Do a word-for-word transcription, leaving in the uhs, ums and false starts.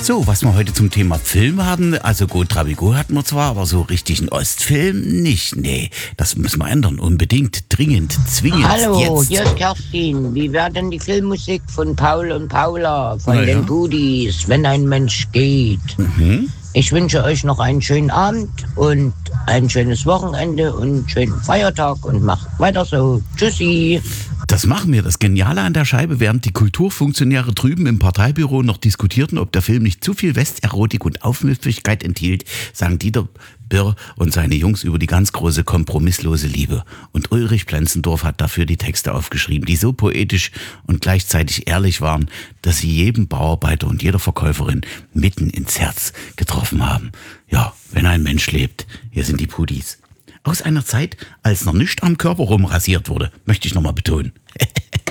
So, was wir heute zum Thema Film haben, also Go Trabigo hatten wir zwar, aber so richtig einen Ostfilm nicht. Nee, das müssen wir ändern, unbedingt, dringend, zwingend. Hallo, jetzt. hier ist Kerstin. Wie wäre denn die Filmmusik von Paul und Paula, von Na ja. den Pudis, wenn ein Mensch geht? Mhm. Ich wünsche euch noch einen schönen Abend und ein schönes Wochenende und einen schönen Feiertag und macht weiter so. Tschüssi. Das machen wir. Das Geniale an der Scheibe, während die Kulturfunktionäre drüben im Parteibüro noch diskutierten, ob der Film nicht zu viel Westerotik und Aufmüpfigkeit enthielt, sagen Dieter Birr und seine Jungs über die ganz große kompromisslose Liebe. Und Ulrich Plenzendorf hat dafür die Texte aufgeschrieben, die so poetisch und gleichzeitig ehrlich waren, dass sie jedem Bauarbeiter und jeder Verkäuferin mitten ins Herz getroffen haben. Ja, wenn ein Mensch lebt, hier sind die Pudis. Aus einer Zeit, als noch nicht am Körper rumrasiert wurde, möchte ich nochmal betonen.